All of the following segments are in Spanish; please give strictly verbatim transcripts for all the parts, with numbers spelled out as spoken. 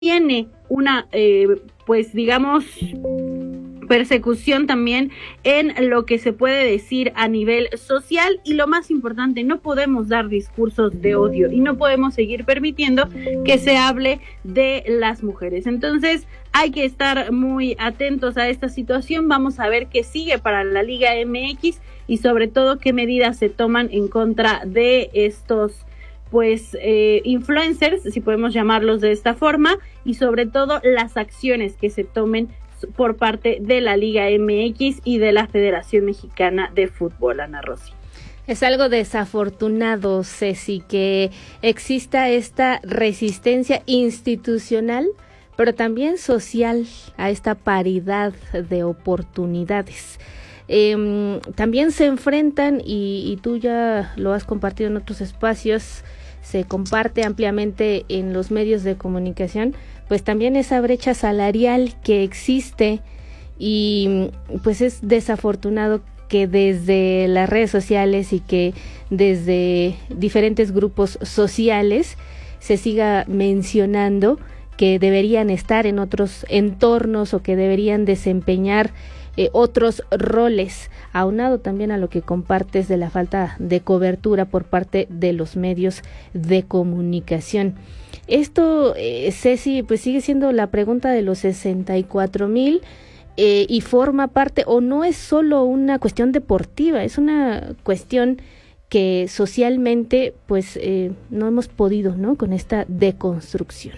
tiene una, eh, pues digamos, persecución también en lo que se puede decir a nivel social, y lo más importante, no podemos dar discursos de odio y no podemos seguir permitiendo que se hable de las mujeres. Entonces hay que estar muy atentos a esta situación. Vamos a ver qué sigue para la Liga M X y sobre todo qué medidas se toman en contra de estos pues eh, influencers, si podemos llamarlos de esta forma, y sobre todo las acciones que se tomen por parte de la Liga M X y de la Federación Mexicana de Fútbol, Ana Rosy. Es algo desafortunado, Ceci, que exista esta resistencia institucional, pero también social a esta paridad de oportunidades. Eh, también se enfrentan, y, y tú ya lo has compartido en otros espacios, se comparte ampliamente en los medios de comunicación, pues también esa brecha salarial que existe, y pues es desafortunado que desde las redes sociales y que desde diferentes grupos sociales se siga mencionando que deberían estar en otros entornos o que deberían desempeñar eh, otros roles, aunado también a lo que compartes de la falta de cobertura por parte de los medios de comunicación. Esto, eh, Ceci, pues sigue siendo la pregunta de los sesenta y cuatro mil eh, y forma parte, o no es solo una cuestión deportiva, es una cuestión que socialmente pues eh, no hemos podido, ¿no?, con esta deconstrucción.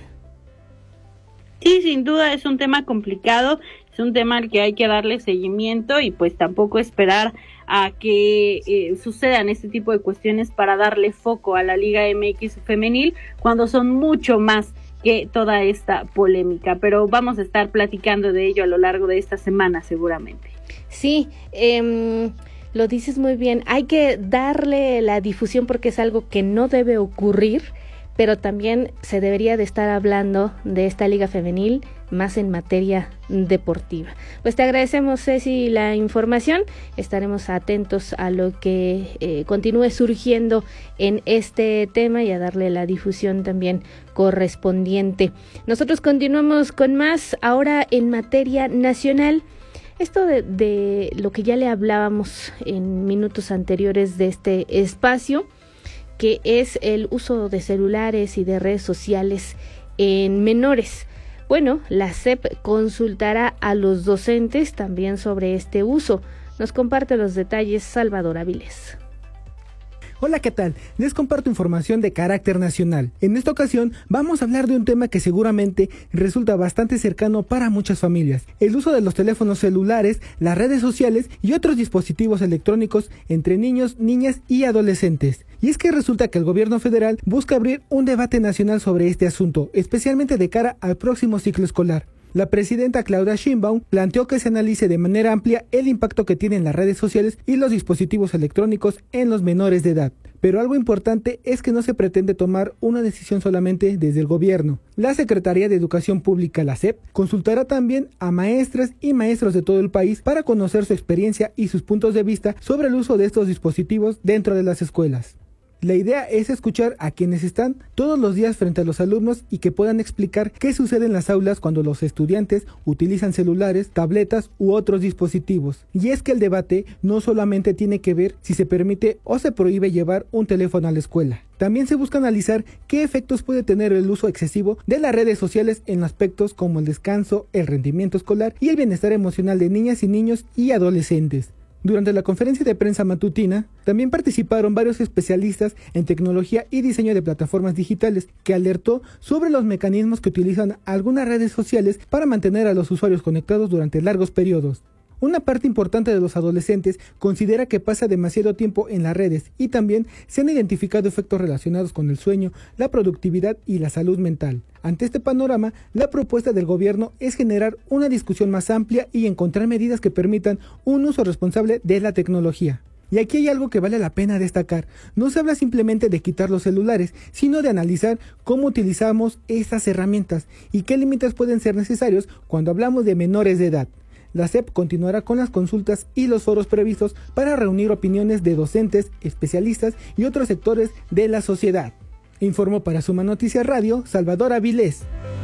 Sí, sin duda es un tema complicado, es un tema al que hay que darle seguimiento y pues tampoco esperar a que eh, sucedan este tipo de cuestiones para darle foco a la Liga M X femenil, cuando son mucho más que toda esta polémica, pero vamos a estar platicando de ello a lo largo de esta semana seguramente. Sí, eh, lo dices muy bien, hay que darle la difusión porque es algo que no debe ocurrir, pero también se debería de estar hablando de esta liga femenil más en materia deportiva. Pues te agradecemos, Ceci, la información. Estaremos atentos a lo que eh, continúe surgiendo en este tema y a darle la difusión también correspondiente. Nosotros continuamos con más ahora en materia nacional. Esto de, de lo que ya le hablábamos en minutos anteriores de este espacio, que es el uso de celulares y de redes sociales en menores. Bueno, la S E P consultará a los docentes también sobre este uso. Nos comparte los detalles Salvador Avilés. Hola, ¿qué tal? Les comparto información de carácter nacional. En esta ocasión vamos a hablar de un tema que seguramente resulta bastante cercano para muchas familias: el uso de los teléfonos celulares, las redes sociales y otros dispositivos electrónicos entre niños, niñas y adolescentes. Y es que resulta que el gobierno federal busca abrir un debate nacional sobre este asunto, especialmente de cara al próximo ciclo escolar. La presidenta Claudia Sheinbaum planteó que se analice de manera amplia el impacto que tienen las redes sociales y los dispositivos electrónicos en los menores de edad. Pero algo importante es que no se pretende tomar una decisión solamente desde el gobierno. La Secretaría de Educación Pública, la S E P, consultará también a maestras y maestros de todo el país para conocer su experiencia y sus puntos de vista sobre el uso de estos dispositivos dentro de las escuelas. La idea es escuchar a quienes están todos los días frente a los alumnos y que puedan explicar qué sucede en las aulas cuando los estudiantes utilizan celulares, tabletas u otros dispositivos. Y es que el debate no solamente tiene que ver si se permite o se prohíbe llevar un teléfono a la escuela. También se busca analizar qué efectos puede tener el uso excesivo de las redes sociales en aspectos como el descanso, el rendimiento escolar y el bienestar emocional de niñas y niños y adolescentes. Durante la conferencia de prensa matutina, también participaron varios especialistas en tecnología y diseño de plataformas digitales, que alertó sobre los mecanismos que utilizan algunas redes sociales para mantener a los usuarios conectados durante largos periodos. Una parte importante de los adolescentes considera que pasa demasiado tiempo en las redes y también se han identificado efectos relacionados con el sueño, la productividad y la salud mental. Ante este panorama, la propuesta del gobierno es generar una discusión más amplia y encontrar medidas que permitan un uso responsable de la tecnología. Y aquí hay algo que vale la pena destacar. No se habla simplemente de quitar los celulares, sino de analizar cómo utilizamos estas herramientas y qué límites pueden ser necesarios cuando hablamos de menores de edad. La S E P continuará con las consultas y los foros previstos para reunir opiniones de docentes, especialistas y otros sectores de la sociedad. Informó para Suma Noticias Radio, Salvador Avilés.